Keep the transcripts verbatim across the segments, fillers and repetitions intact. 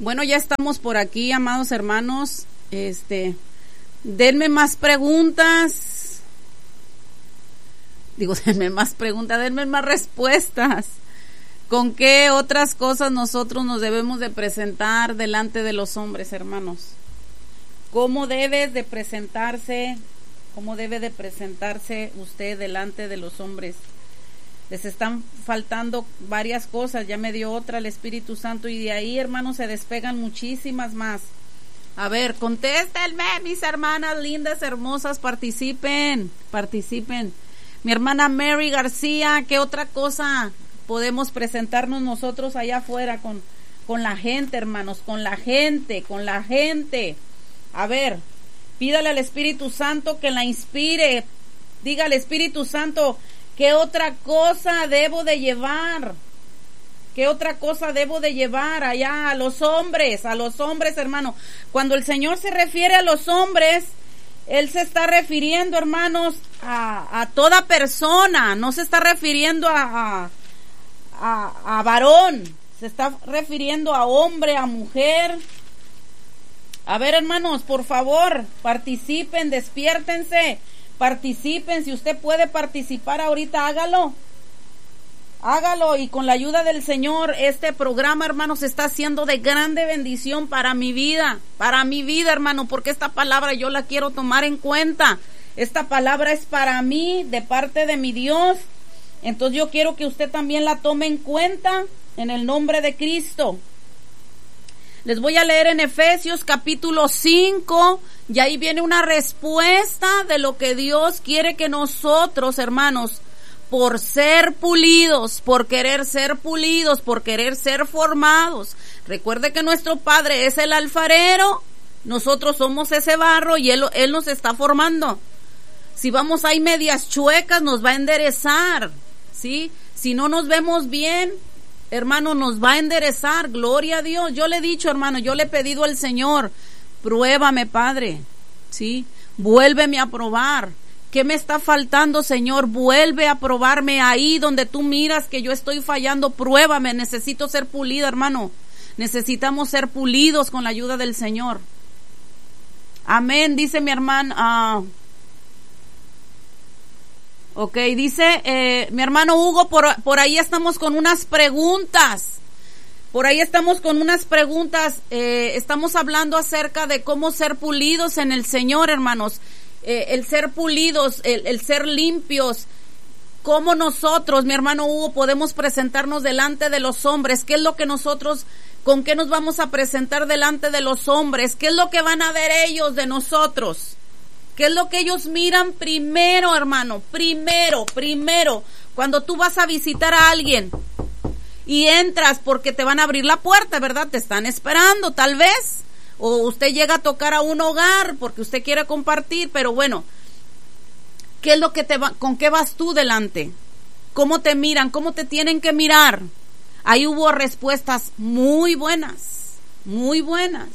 Bueno, ya estamos por aquí, amados hermanos. Este, denme más preguntas. Digo, denme más preguntas, denme más respuestas. ¿Con qué otras cosas nosotros nos debemos de presentar delante de los hombres, hermanos? ¿Cómo debe de presentarse? ¿Cómo debe de presentarse usted delante de los hombres? Les están faltando varias cosas, ya me dio otra el Espíritu Santo, y de ahí, hermanos, se despegan muchísimas más. A ver, contéstenme, mis hermanas lindas, hermosas, participen, participen. Mi hermana Mary García, ¿qué otra cosa podemos presentarnos nosotros allá afuera con, con la gente, hermanos? Con la gente, con la gente. A ver, pídale al Espíritu Santo que la inspire. Diga al Espíritu Santo, ¿qué otra cosa debo de llevar? ¿Qué otra cosa debo de llevar allá a los hombres? A los hombres, hermano. Cuando el Señor se refiere a los hombres, Él se está refiriendo, hermanos, a, a toda persona. No se está refiriendo a, a, a, a varón. Se está refiriendo a hombre, a mujer. A ver, hermanos, por favor, participen, despiértense. Participen, si usted puede participar ahorita, hágalo, hágalo, y con la ayuda del Señor, este programa, hermanos, está haciendo de grande bendición para mi vida, para mi vida, hermano, porque esta palabra yo la quiero tomar en cuenta. Esta palabra es para mí, de parte de mi Dios, entonces yo quiero que usted también la tome en cuenta, en el nombre de Cristo. Les voy a leer en Efesios capítulo cinco, y ahí viene una respuesta de lo que Dios quiere que nosotros, hermanos, por ser pulidos, por querer ser pulidos, por querer ser formados. Recuerde que nuestro Padre es el alfarero, nosotros somos ese barro y Él, Él nos está formando. Si vamos ahí medias chuecas, nos va a enderezar, ¿sí? Si no nos vemos bien, hermano, nos va a enderezar, gloria a Dios. Yo le he dicho, hermano, yo le he pedido al Señor, pruébame, Padre, ¿sí? Vuélveme a probar. ¿Qué me está faltando, Señor? Vuelve a probarme ahí donde tú miras que yo estoy fallando, pruébame, necesito ser pulida, hermano. Necesitamos ser pulidos con la ayuda del Señor. Amén, dice mi hermana. Uh, Ok, dice eh, mi hermano Hugo, por, por ahí estamos con unas preguntas, por ahí estamos con unas preguntas, eh, estamos hablando acerca de cómo ser pulidos en el Señor, hermanos, eh, el ser pulidos, el, el ser limpios, cómo nosotros, mi hermano Hugo, podemos presentarnos delante de los hombres, qué es lo que nosotros, con qué nos vamos a presentar delante de los hombres, qué es lo que van a ver ellos de nosotros. ¿Qué es lo que ellos miran primero, hermano? Primero, primero. Cuando tú vas a visitar a alguien y entras porque te van a abrir la puerta, ¿verdad? Te están esperando, tal vez. O usted llega a tocar a un hogar porque usted quiere compartir, pero bueno. ¿Qué es lo que te va, con qué vas tú delante? ¿Cómo te miran? ¿Cómo te tienen que mirar? Ahí hubo respuestas muy buenas, muy buenas.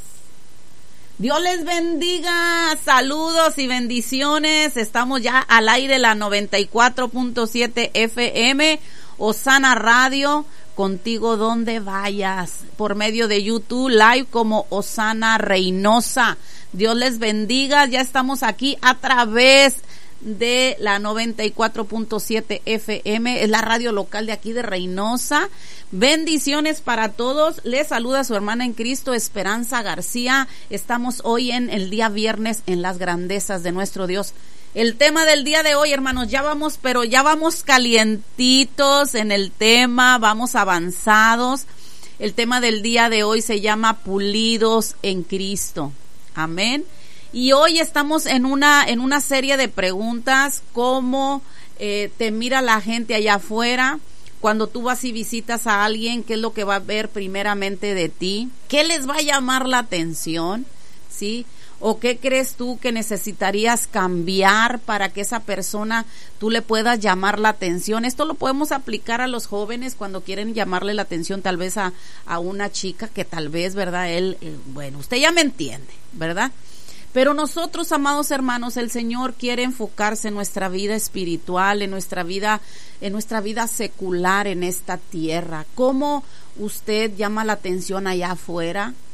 Dios les bendiga, saludos y bendiciones. Estamos ya al aire, la noventa y cuatro punto siete F M, Osana Radio, contigo donde vayas, por medio de YouTube Live como Osana Reynosa. Dios les bendiga, ya estamos aquí a través de la noventa y cuatro punto siete F M, es la radio local de aquí de Reynosa. Bendiciones para todos. Les saluda su hermana en Cristo, Esperanza García. Estamos hoy en el día viernes en las grandezas de nuestro Dios. El tema del día de hoy, hermanos, ya vamos, pero ya vamos calientitos en el tema, vamos avanzados. El tema del día de hoy se llama pulidos en Cristo. Amén. Y hoy estamos en una, en una serie de preguntas, cómo eh, te mira la gente allá afuera. Cuando tú vas y visitas a alguien, ¿qué es lo que va a ver primeramente de ti? ¿Qué les va a llamar la atención? ¿Sí? ¿O qué crees tú que necesitarías cambiar para que esa persona tú le puedas llamar la atención? Esto lo podemos aplicar a los jóvenes cuando quieren llamarle la atención tal vez a, a una chica que tal vez, ¿verdad? Él, eh, bueno, usted ya me entiende, ¿verdad? Pero nosotros, amados hermanos, el Señor quiere enfocarse en nuestra vida espiritual, en nuestra vida, en nuestra vida secular en esta tierra. ¿Cómo usted llama la atención allá afuera?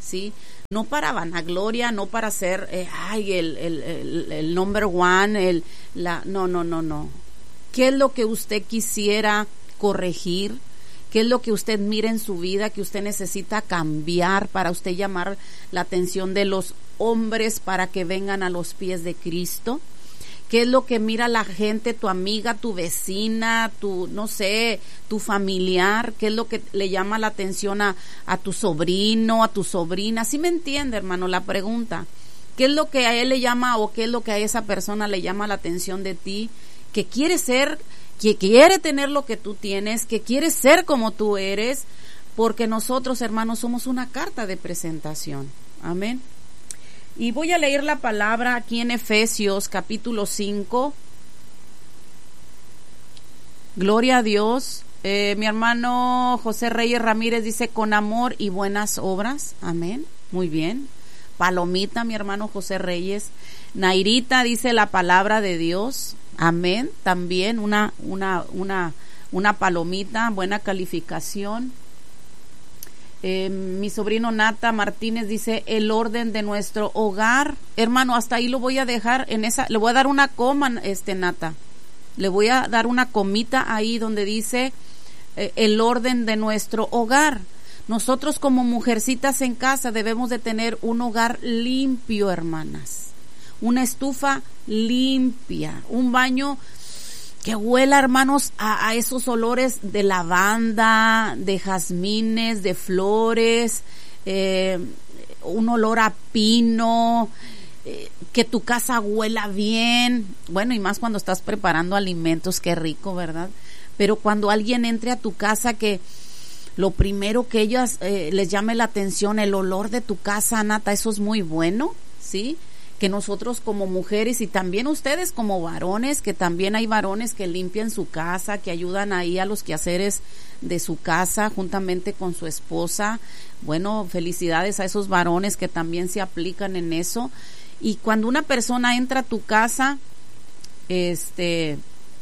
¿sí? No para vanagloria, no para ser, eh, ay, el, el, el, el number one, el, la, no, no, no, no. ¿Qué es lo que usted quisiera corregir? ¿Qué es lo que usted mira en su vida que usted necesita cambiar para usted llamar la atención de los hombres para que vengan a los pies de Cristo? ¿Qué es lo que mira la gente, tu amiga, tu vecina, tu, no sé, tu familiar? ¿Qué es lo que le llama la atención a, a tu sobrino, a tu sobrina? ¿Sí me entiende, hermano, la pregunta? ¿Qué es lo que a él le llama o qué es lo que a esa persona le llama la atención de ti? Que quiere ser, que quiere tener lo que tú tienes, que quiere ser como tú eres, porque nosotros, hermanos, somos una carta de presentación. Amén. Y voy a leer la palabra aquí en Efesios capítulo cinco. Gloria a Dios. Eh, mi hermano José Reyes Ramírez dice, con amor y buenas obras. Amén. Muy bien. Palomita, mi hermano José Reyes. Nairita dice la palabra de Dios. Amén. También una, una, una, una palomita, buena calificación. Eh, mi sobrino Nata Martínez dice el orden de nuestro hogar. Hermano, hasta ahí lo voy a dejar en esa, le voy a dar una coma, este Nata, le voy a dar una comita ahí donde dice eh, el orden de nuestro hogar. Nosotros como mujercitas en casa debemos de tener un hogar limpio, hermanas, una estufa limpia, un baño que huela, hermanos, a, a esos olores de lavanda, de jazmines, de flores, eh, un olor a pino, eh, que tu casa huela bien. Bueno, y más cuando estás preparando alimentos, qué rico, ¿verdad? Pero cuando alguien entre a tu casa, que lo primero que ellas eh, les llame la atención, el olor de tu casa, Nata, eso es muy bueno, ¿sí? Que nosotros como mujeres y también ustedes como varones, que también hay varones que limpian su casa, que ayudan ahí a los quehaceres de su casa juntamente con su esposa. Bueno, felicidades a esos varones que también se aplican en eso. Y cuando una persona entra a tu casa, este,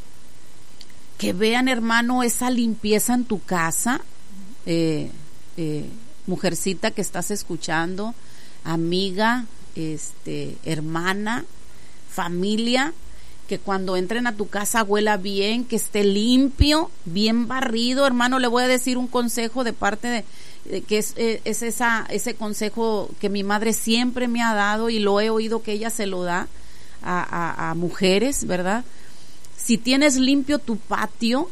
que vean, hermano, esa limpieza en tu casa, eh, eh, mujercita que estás escuchando, amiga, este, hermana, familia, que cuando entren a tu casa huela bien, que esté limpio, bien barrido. Hermano, le voy a decir un consejo de parte de, de que es, es esa, ese consejo que mi madre siempre me ha dado y lo he oído que ella se lo da a, a, a mujeres, ¿verdad? Si tienes limpio tu patio,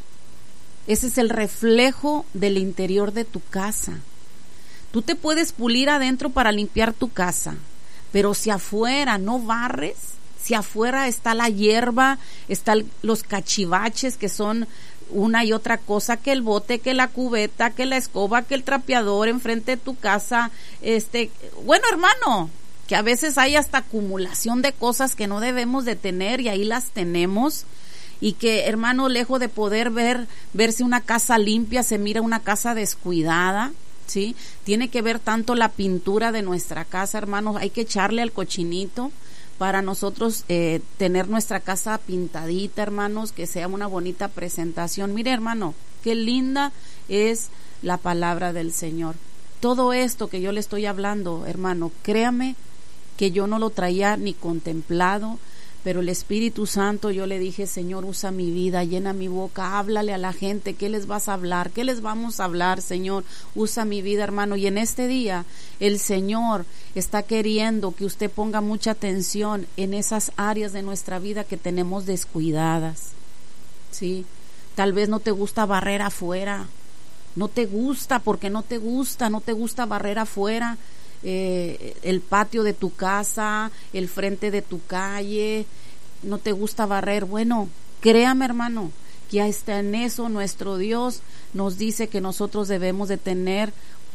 ese es el reflejo del interior de tu casa. Tú te puedes pulir adentro para limpiar tu casa, pero si afuera no barres, si afuera está la hierba, están los cachivaches que son una y otra cosa, que el bote, que la cubeta, que la escoba, que el trapeador enfrente de tu casa, este, bueno, hermano, que a veces hay hasta acumulación de cosas que no debemos de tener y ahí las tenemos. Y que, hermano, lejos de poder ver, verse una casa limpia, se mira una casa descuidada. ¿Sí? Tiene que ver tanto la pintura de nuestra casa, hermanos, hay que echarle al cochinito para nosotros eh, tener nuestra casa pintadita, hermanos, que sea una bonita presentación. Mire, hermano, qué linda es la palabra del Señor. Todo esto que yo le estoy hablando, hermano, créame que yo no lo traía ni contemplado, pero el Espíritu Santo, yo le dije, Señor, usa mi vida, llena mi boca, háblale a la gente, ¿qué les vas a hablar? ¿Qué les vamos a hablar, Señor? Usa mi vida, hermano. Y en este día, el Señor está queriendo que usted ponga mucha atención en esas áreas de nuestra vida que tenemos descuidadas, ¿sí? Tal vez no te gusta barrer afuera, no te gusta, porque no te gusta, no te gusta barrer afuera, Eh, el patio de tu casa, el frente de tu calle, no te gusta barrer. Bueno, créame, hermano, que hasta en eso nuestro Dios nos dice que nosotros debemos de tener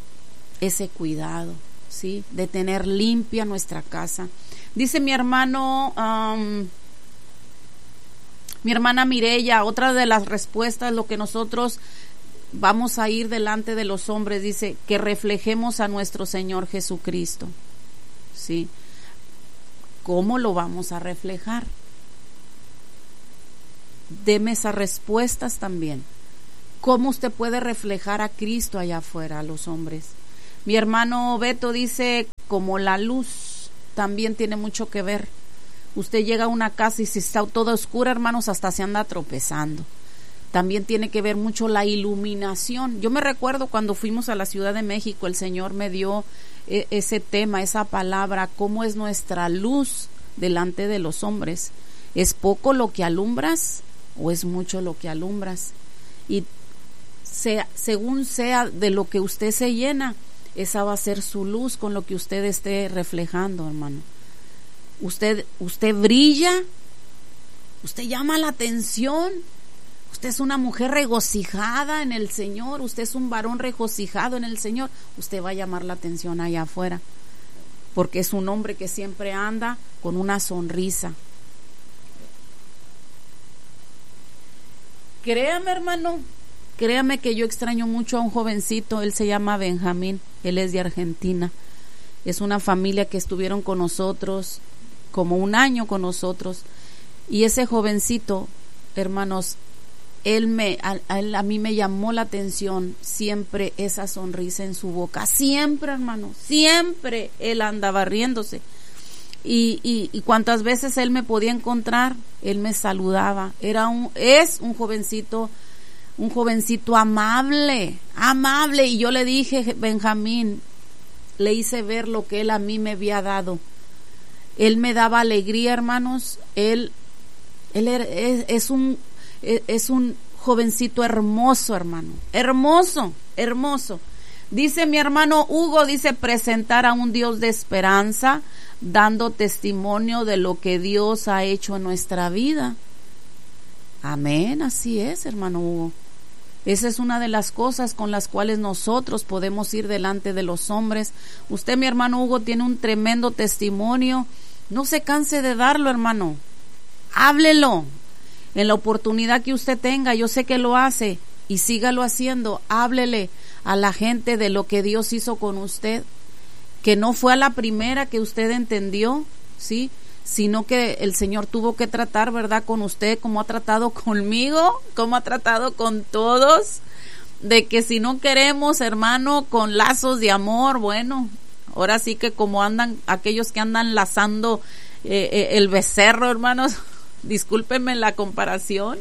ese cuidado, ¿sí? De tener limpia nuestra casa. Dice mi hermano, um, mi hermana Mireya, otra de las respuestas, lo que nosotros vamos a ir delante de los hombres, dice, que reflejemos a nuestro Señor Jesucristo, ¿sí? ¿Cómo lo vamos a reflejar? Deme esas respuestas también. ¿Cómo usted puede reflejar a Cristo allá afuera, a los hombres? Mi hermano Beto dice, como la luz también tiene mucho que ver. Usted llega a una casa y si está toda oscura, hermanos, hasta se anda tropezando. También tiene que ver mucho la iluminación. Yo me recuerdo cuando fuimos a la Ciudad de México, el Señor me dio eh, ese tema, esa palabra, cómo es nuestra luz delante de los hombres. ¿Es poco lo que alumbras o es mucho lo que alumbras? Y sea, según sea de lo que usted se llena, esa va a ser su luz con lo que usted esté reflejando, hermano. Usted, usted brilla, usted llama la atención. Usted es una mujer regocijada en el Señor, usted es un varón regocijado en el Señor, usted va a llamar la atención allá afuera, porque es un hombre que siempre anda con una sonrisa. Créame, hermano, créame que yo extraño mucho a un jovencito, él se llama Benjamín, él es de Argentina, es una familia que estuvieron con nosotros, como un año con nosotros, y ese jovencito, hermanos, Él me, a, a, él, a mí me llamó la atención siempre esa sonrisa en su boca, siempre, hermano, siempre él andaba riéndose. Y, y, y cuantas veces él me podía encontrar, él me saludaba. Era un, es un jovencito, un jovencito amable, amable. Y yo le dije, Benjamín, le hice ver lo que él a mí me había dado. Él me daba alegría, hermanos. Él, él era, es, es un es un jovencito hermoso, hermano, hermoso, hermoso. Dice mi hermano Hugo, dice, presentar a un Dios de esperanza, dando testimonio de lo que Dios ha hecho en nuestra vida. Amén, así es, hermano Hugo. Esa es una de las cosas con las cuales nosotros podemos ir delante de los hombres. Usted, mi hermano Hugo, tiene un tremendo testimonio. No se canse de darlo, hermano. Háblelo. En la oportunidad que usted tenga, yo sé que lo hace y sígalo haciendo. Háblele a la gente de lo que Dios hizo con usted, que no fue a la primera que usted entendió, ¿sí? Sino que el Señor tuvo que tratar, ¿verdad?, con usted, como ha tratado conmigo, como ha tratado con todos, de que si no queremos, hermano, con lazos de amor, bueno, ahora sí que como andan aquellos que andan lazando eh, eh, el becerro, hermanos, discúlpenme la comparación,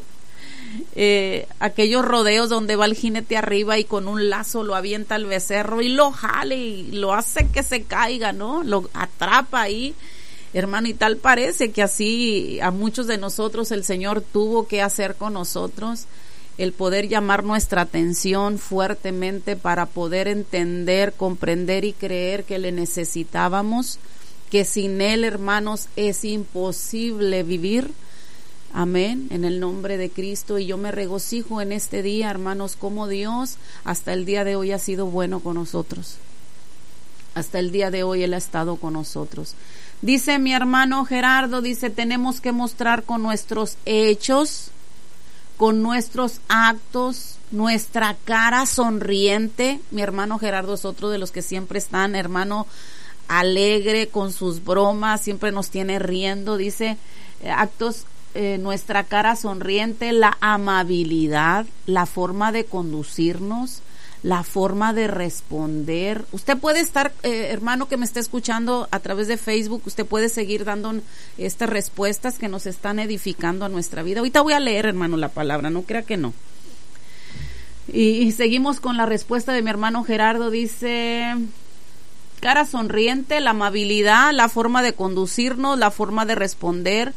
eh, aquellos rodeos donde va el jinete arriba y con un lazo lo avienta al becerro y lo jale y lo hace que se caiga, ¿no? Lo atrapa ahí, hermano, y tal parece que así a muchos de nosotros el Señor tuvo que hacer con nosotros, el poder llamar nuestra atención fuertemente para poder entender, comprender y creer que le necesitábamos, que sin Él, hermanos, es imposible vivir. Amén, en el nombre de Cristo. Y yo me regocijo en este día, hermanos, como Dios hasta el día de hoy ha sido bueno con nosotros. Hasta el día de hoy Él ha estado con nosotros. Dice mi hermano Gerardo, dice, tenemos que mostrar con nuestros hechos, con nuestros actos, nuestra cara sonriente. Mi hermano Gerardo es otro de los que siempre están, hermano, alegre con sus bromas, siempre nos tiene riendo. Dice, eh, actos Eh, nuestra cara sonriente, la amabilidad, la forma de conducirnos, la forma de responder. Usted puede estar, eh, hermano que me está escuchando a través de Facebook, usted puede seguir dando estas respuestas que nos están edificando a nuestra vida. Ahorita voy a leer, hermano, la palabra, no crea que no. Y, y seguimos con la respuesta de mi hermano Gerardo. Dice, cara sonriente, la amabilidad, la forma de conducirnos, la forma de responder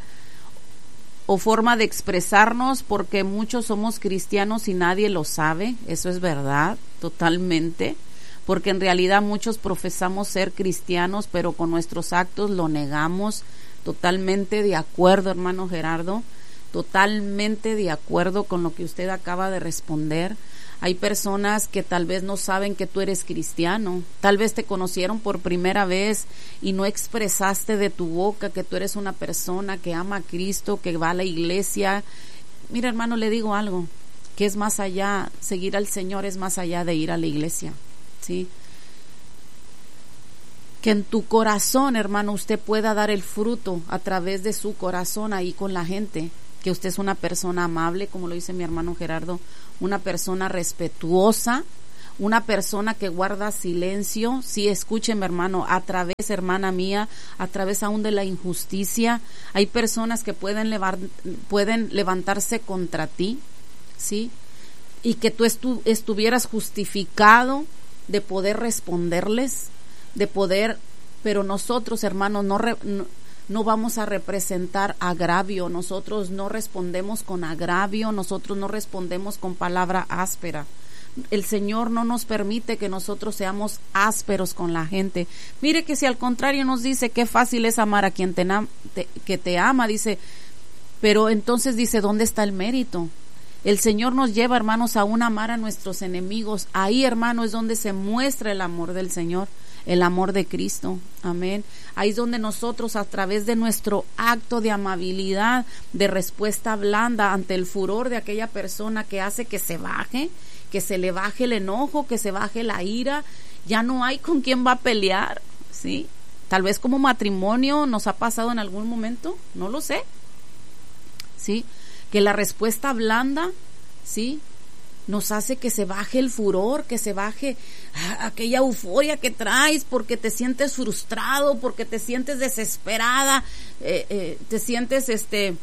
o forma de expresarnos, porque muchos somos cristianos y nadie lo sabe. Eso es verdad, totalmente, porque en realidad muchos profesamos ser cristianos, pero con nuestros actos lo negamos. Totalmente de acuerdo, hermano Gerardo, totalmente de acuerdo con lo que usted acaba de responder. Hay personas que tal vez no saben que tú eres cristiano, tal vez te conocieron por primera vez y no expresaste de tu boca que tú eres una persona que ama a Cristo, que va a la iglesia. Mira, hermano, le digo algo, que es más allá, seguir al Señor es más allá de ir a la iglesia, ¿sí? Que en tu corazón, hermano, usted pueda dar el fruto a través de su corazón ahí con la gente, que usted es una persona amable, como lo dice mi hermano Gerardo, una persona respetuosa, una persona que guarda silencio. Sí, escúcheme, hermano, a través, hermana mía, a través aún de la injusticia, hay personas que pueden, levar, pueden levantarse contra ti, ¿sí? Y que tú estu, estuvieras justificado de poder responderles, de poder, pero nosotros, hermanos, no, re, no No vamos a representar agravio, nosotros no respondemos con agravio, nosotros no respondemos con palabra áspera. El Señor no nos permite que nosotros seamos ásperos con la gente. Mire que si al contrario nos dice qué fácil es amar a quien te, te, que te ama, dice, pero entonces dice, ¿dónde está el mérito? El Señor nos lleva, hermanos, a un amar a nuestros enemigos. Ahí, hermano, es donde se muestra el amor del Señor, el amor de Cristo. Amén. Ahí es donde nosotros, a través de nuestro acto de amabilidad, de respuesta blanda ante el furor de aquella persona que hace que se baje, que se le baje el enojo, que se baje la ira, ya no hay con quién va a pelear, ¿sí? Tal vez como matrimonio nos ha pasado en algún momento, no lo sé, ¿sí? Que la respuesta blanda, ¿sí?, nos hace que se baje el furor, que se baje aquella euforia que traes porque te sientes frustrado, porque te sientes desesperada, eh, eh, te sientes este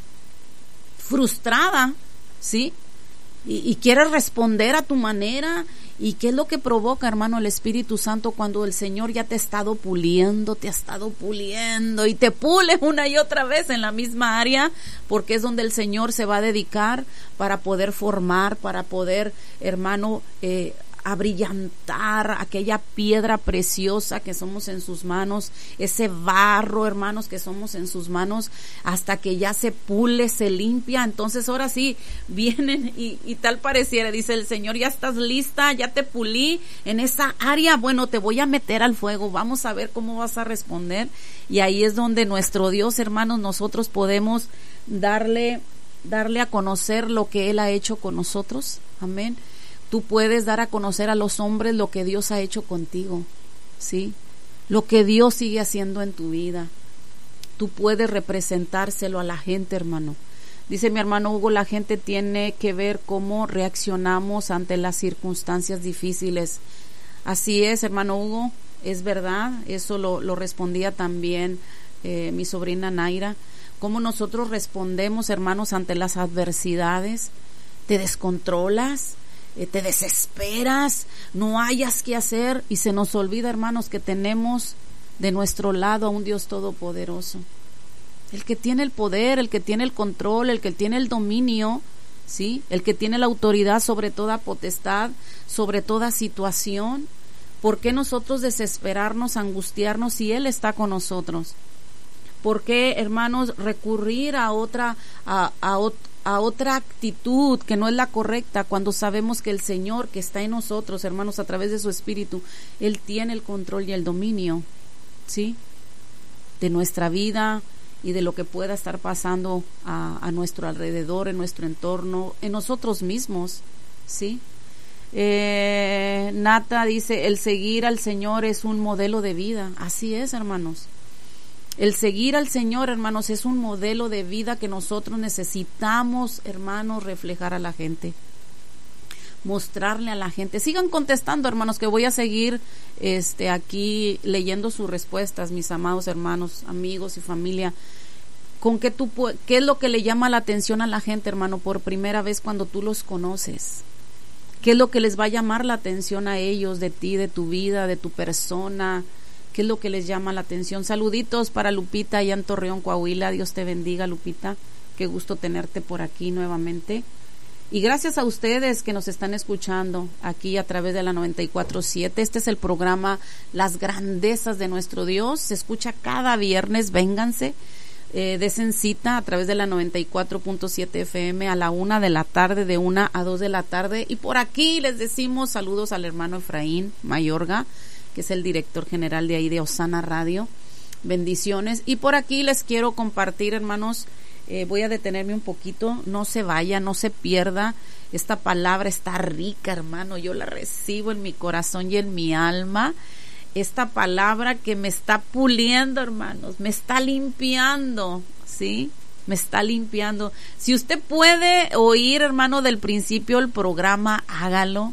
frustrada, ¿sí? Y, y quieres responder a tu manera. ¿Y qué es lo que provoca, hermano, el Espíritu Santo cuando el Señor ya te ha estado puliendo, te ha estado puliendo y te pule una y otra vez en la misma área? Porque es donde el Señor se va a dedicar para poder formar, para poder, hermano, eh, abrillantar aquella piedra preciosa que somos en sus manos, ese barro, hermanos, que somos en sus manos, hasta que ya se pule, se limpia. Entonces ahora sí vienen y, y tal pareciera, dice el Señor, ya estás lista, ya te pulí en esa área, bueno, te voy a meter al fuego, vamos a ver cómo vas a responder. Y ahí es donde nuestro Dios, hermanos, nosotros podemos darle darle a conocer lo que Él ha hecho con nosotros. Amén. Tú puedes dar a conocer a los hombres lo que Dios ha hecho contigo, ¿sí? Lo que Dios sigue haciendo en tu vida. Tú puedes representárselo a la gente, hermano. Dice mi hermano Hugo, la gente tiene que ver cómo reaccionamos ante las circunstancias difíciles. Así es, hermano Hugo, es verdad. Eso lo, lo respondía también eh, mi sobrina Naira. Cómo nosotros respondemos, hermanos, ante las adversidades. Te descontrolas, te desesperas, no hayas qué hacer y se nos olvida, hermanos, que tenemos de nuestro lado a un Dios todopoderoso, el que tiene el poder, el que tiene el control, el que tiene el dominio, ¿sí? El que tiene la autoridad sobre toda potestad, sobre toda situación. ¿Por qué nosotros desesperarnos, angustiarnos si Él está con nosotros? ¿Por qué, hermanos, recurrir a otra a, a otra a otra actitud que no es la correcta cuando sabemos que el Señor que está en nosotros, hermanos, a través de su Espíritu, Él tiene el control y el dominio, ¿sí?, de nuestra vida y de lo que pueda estar pasando a, a nuestro alrededor, en nuestro entorno, en nosotros mismos, ¿sí? Eh, Nata dice, el seguir al Señor es un modelo de vida. Así es, hermanos. El seguir al Señor, hermanos, es un modelo de vida que nosotros necesitamos, hermanos, reflejar a la gente, mostrarle a la gente. Sigan contestando, hermanos, que voy a seguir este aquí leyendo sus respuestas, mis amados hermanos, amigos y familia. ¿Con qué tú qué es lo que le llama la atención a la gente, hermano, por primera vez cuando tú los conoces? ¿Qué es lo que les va a llamar la atención a ellos de ti, de tu vida, de tu persona? ¿Qué es lo que les llama la atención? Saluditos para Lupita allá en Torreón, Coahuila. Dios te bendiga, Lupita. Qué gusto tenerte por aquí nuevamente. Y gracias a ustedes que nos están escuchando aquí a través de la noventa y cuatro punto siete. Este es el programa Las Grandezas de Nuestro Dios. Se escucha cada viernes. Vénganse. Eh, desen cita a través de la noventa y cuatro punto siete F M a la una de la tarde, de una a dos de la tarde. Y por aquí les decimos saludos al hermano Efraín Mayorga, que es el director general de ahí de Osana Radio. Bendiciones. Y por aquí les quiero compartir, hermanos, eh, voy a detenerme un poquito, no se vaya, no se pierda. Esta palabra está rica, hermano, yo la recibo en mi corazón y en mi alma. Esta palabra que me está puliendo, hermanos, me está limpiando, ¿sí? Me está limpiando. Si usted puede oír, hermano, del principio el programa, hágalo.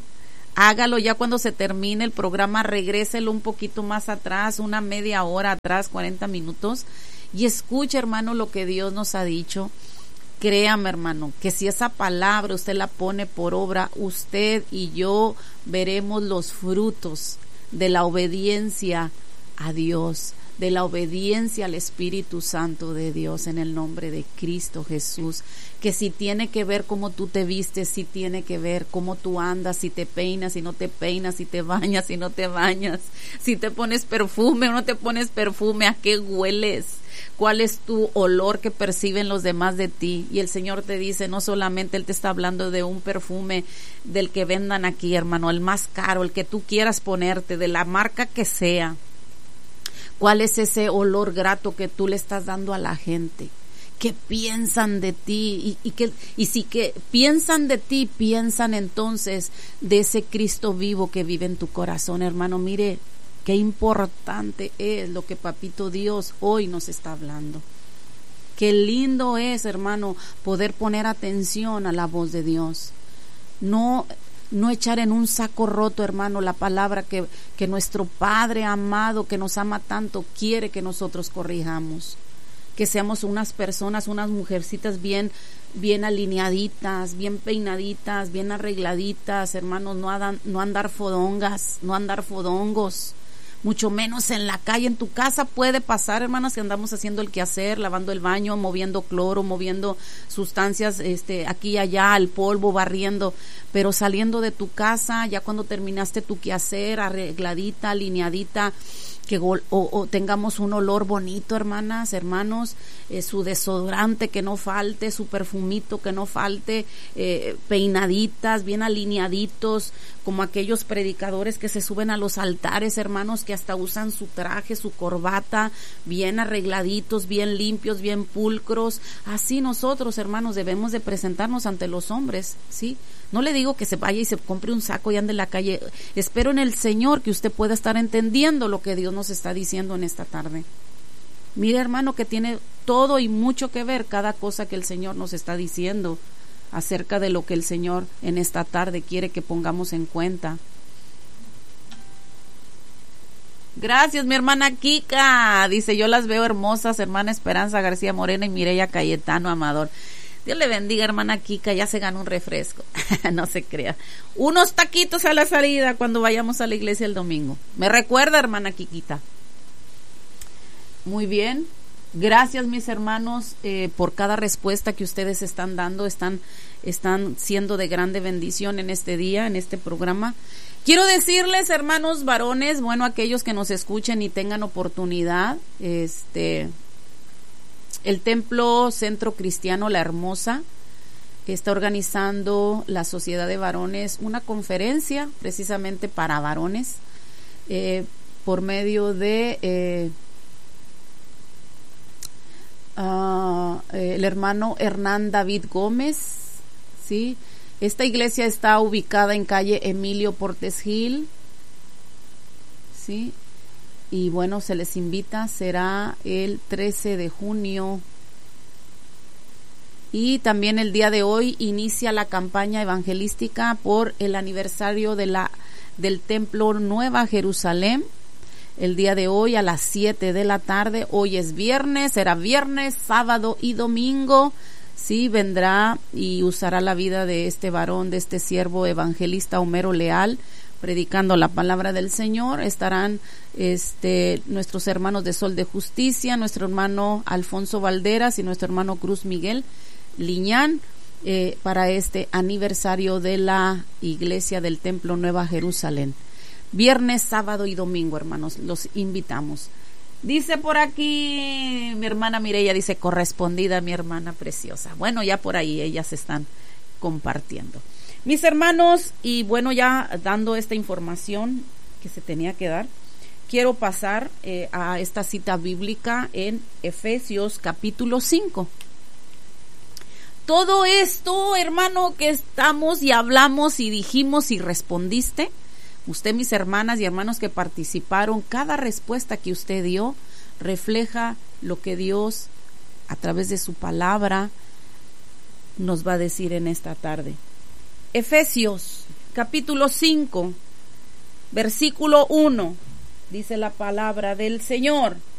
hágalo ya cuando se termine el programa, regréselo un poquito más atrás, una media hora atrás, cuarenta minutos, y escuche, hermano, lo que Dios nos ha dicho. Créame, hermano, que si esa palabra usted la pone por obra, usted y yo veremos los frutos de la obediencia a Dios, de la obediencia al Espíritu Santo de Dios, en el nombre de Cristo Jesús. Que si tiene que ver cómo tú te vistes, si tiene que ver cómo tú andas, si te peinas, si no te peinas, si te bañas, si no te bañas, si te pones perfume o no te pones perfume, a qué hueles, cuál es tu olor que perciben los demás de ti. Y el Señor te dice, no solamente Él te está hablando de un perfume del que vendan aquí, hermano, el más caro, el que tú quieras ponerte, de la marca que sea. ¿Cuál es ese olor grato que tú le estás dando a la gente? ¿Qué piensan de ti? Y, y, que, y si que piensan de ti, piensan entonces de ese Cristo vivo que vive en tu corazón, hermano. Mire, qué importante es lo que Papito Dios hoy nos está hablando. Qué lindo es, hermano, poder poner atención a la voz de Dios. No... No echar en un saco roto, hermano, la palabra que, que nuestro Padre amado, que nos ama tanto, quiere que nosotros corrijamos. Que seamos unas personas, unas mujercitas bien, bien alineaditas, bien peinaditas, bien arregladitas, hermanos, no, adan, no andar fodongas, no andar fodongos. Mucho menos en la calle. En tu casa puede pasar, hermanas, que andamos haciendo el quehacer, lavando el baño, moviendo cloro, moviendo sustancias este aquí y allá, el polvo, barriendo, pero saliendo de tu casa, ya cuando terminaste tu quehacer, arregladita, alineadita, que o, o tengamos un olor bonito, hermanas, hermanos, eh, su desodorante que no falte, su perfumito que no falte, eh, peinaditas, bien alineaditos, como aquellos predicadores que se suben a los altares, hermanos, que hasta usan su traje, su corbata, bien arregladitos, bien limpios, bien pulcros. Así nosotros, hermanos, debemos de presentarnos ante los hombres, ¿sí? No le digo que se vaya y se compre un saco y ande en la calle. Espero en el Señor que usted pueda estar entendiendo lo que Dios nos está diciendo en esta tarde. Mire, hermano, que tiene todo y mucho que ver cada cosa que el Señor nos está diciendo acerca de lo que el Señor en esta tarde quiere que pongamos en cuenta. Gracias, mi hermana Kika. Dice, yo las veo hermosas, hermana Esperanza García Morena y Mireya Cayetano Amador. Dios le bendiga, hermana Kika, ya se ganó un refresco. No se crea. Unos taquitos a la salida cuando vayamos a la iglesia el domingo. Me recuerda, hermana Kikita. Muy bien. Gracias, mis hermanos, eh, por cada respuesta que ustedes están dando. Están, están siendo de grande bendición en este día, en este programa. Quiero decirles, hermanos varones, bueno, aquellos que nos escuchen y tengan oportunidad, este... el Templo Centro Cristiano La Hermosa está organizando la Sociedad de Varones una conferencia precisamente para varones eh, por medio de eh, uh, el hermano Hernán David Gómez, ¿sí? Esta iglesia está ubicada en calle Emilio Portes Gil, ¿sí? Y bueno, se les invita, será el trece de junio. Y también el día de hoy inicia la campaña evangelística por el aniversario de la del Templo Nueva Jerusalén. El día de hoy a las siete de la tarde, hoy es viernes, será viernes, sábado y domingo. Sí, vendrá y usará la vida de este varón, de este siervo evangelista Homero Leal, predicando la palabra del Señor. Estarán este nuestros hermanos de Sol de Justicia, nuestro hermano Alfonso Valderas y nuestro hermano Cruz Miguel Liñán eh, para este aniversario de la iglesia del Templo Nueva Jerusalén. Viernes, sábado y domingo, hermanos, los invitamos. Dice por aquí mi hermana Mireya, dice, correspondida mi hermana preciosa. Bueno, ya por ahí ellas están compartiendo. Mis hermanos, y bueno, ya dando esta información que se tenía que dar, quiero pasar eh, a esta cita bíblica en Efesios capítulo cinco. Todo esto, hermano, que estamos y hablamos y dijimos y respondiste, usted, mis hermanas y hermanos que participaron, cada respuesta que usted dio refleja lo que Dios, a través de su palabra, nos va a decir en esta tarde. Efesios capítulo cinco, versículo uno, dice la palabra del Señor.